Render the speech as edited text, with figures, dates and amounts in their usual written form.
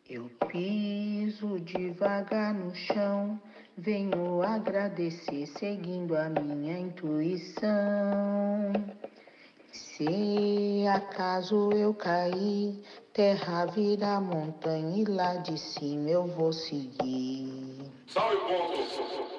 Eu piso devagar no chão, venho agradecer seguindo a minha intuição. Se acaso eu cair, terra vira montanha e lá de cima eu vou seguir. Salve, ponto!